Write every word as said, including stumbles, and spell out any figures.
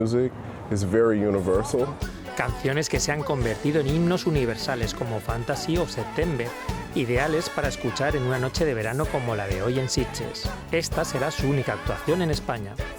Music is very universal. Canciones que se han convertido en himnos universales como Fantasy o September, ideales para escuchar en una noche de verano como la de hoy en Sitges. Esta será su única actuación en España.